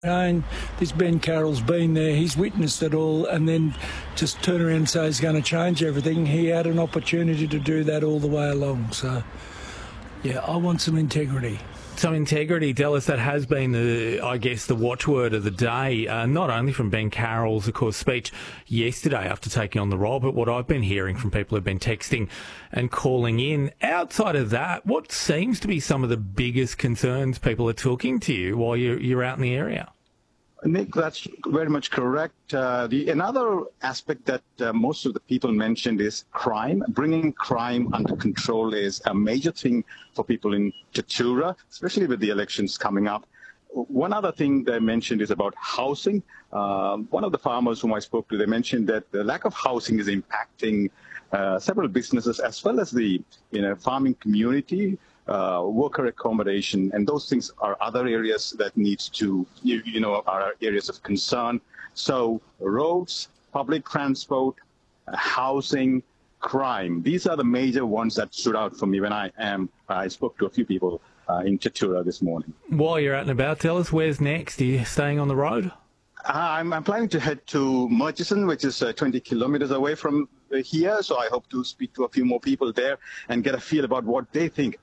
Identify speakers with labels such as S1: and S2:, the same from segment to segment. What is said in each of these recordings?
S1: And this Ben Carroll's been there, he's witnessed it all, and then just turn around and say he's going to change everything. He had an opportunity to do that all the way along. So, yeah, I want some integrity.
S2: Some integrity, Dallas, that has been the watchword of the day, not only from Ben Carroll's, of course, speech yesterday after taking on the role, but what I've been hearing from people who've been texting and calling in. Outside of that, what seems to be some of the biggest concerns people are talking to you while you're out in the area?
S3: Nick, that's very much correct. Another aspect that most of the people mentioned is crime. Bringing crime under control is a major thing for people in Tatura, especially with the elections coming up. One other thing they mentioned is about housing. One of the farmers whom I spoke to, they mentioned that the lack of housing is impacting several businesses as well as the farming community. Worker accommodation, and those things are other areas that needs to, are areas of concern. So roads, public transport, housing, crime, these are the major ones that stood out for me when I spoke to a few people in Tatura this morning.
S2: While you're out and about, tell us where's next. Are you staying on the road?
S3: I'm planning to head to Murchison, which is 20 kilometers away from here. So I hope to speak to a few more people there and get a feel about what they think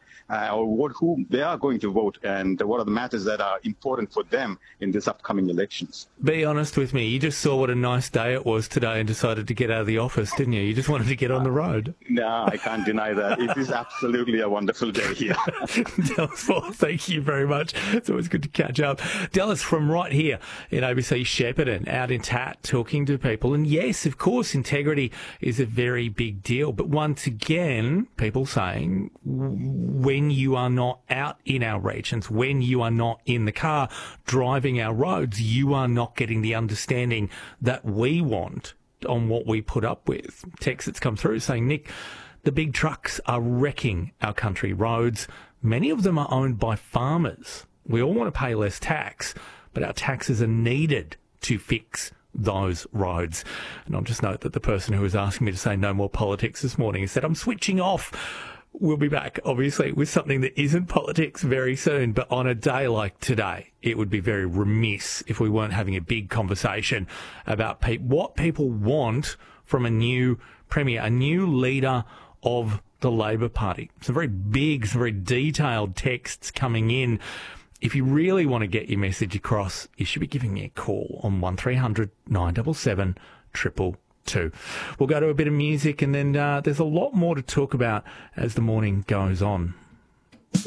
S3: or who they are going to vote and what are the matters that are important for them in this upcoming elections.
S2: Be honest with me. You just saw what a nice day it was today and decided to get out of the office, didn't you? You just wanted to get on the road.
S3: No, I can't deny that. It is absolutely a wonderful day here.
S2: Dallas Ford, thank you very much. It's always good to catch up. Dallas, from right here in ABC Shepparton, out in Tat, talking to people. And yes, of course, integrity is a very big deal. But once again, people saying when you are not out in our regions, when you are not in the car driving our roads, you are not getting the understanding that we want on what we put up with. Text that's come through saying, Nick, the big trucks are wrecking our country roads. Many of them are owned by farmers. We all want to pay less tax, but our taxes are needed to fix those roads. And I'll just note that the person who was asking me to say no more politics this morning said, I'm switching off. We'll be back, obviously, with something that isn't politics very soon. But on a day like today, it would be very remiss if we weren't having a big conversation about what people want from a new premier, a new leader of the Labor Party. Some very big, some very detailed texts coming in. If you really want to get your message across, you should be giving me a call on 1300 977 222. We'll go to a bit of music and then there's a lot more to talk about as the morning goes on.